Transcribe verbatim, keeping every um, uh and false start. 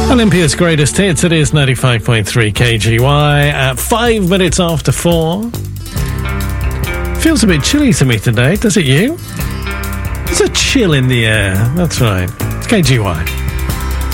Olympia's greatest hits. It is ninety-five point three K G Y at five minutes after four. Feels a bit chilly to me today, does it you? There's a chill in the air. That's right. It's K G Y.